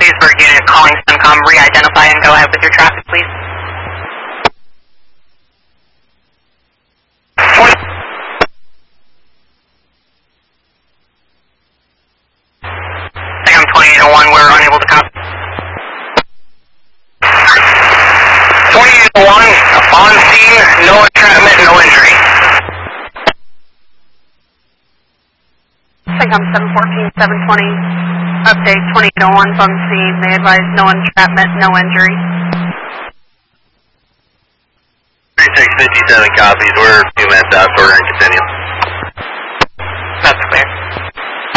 Leesburg unit calling SimCom, re-identify and go ahead with your traffic, please. SimCom 2801, we're unable to copy. 2801, on scene, no entrapment, no injury. SimCom 714, 720, update 2801 on scene. They advise no entrapment, no injury. 3657 copies. We're 2 minutes out, so we're going to continue.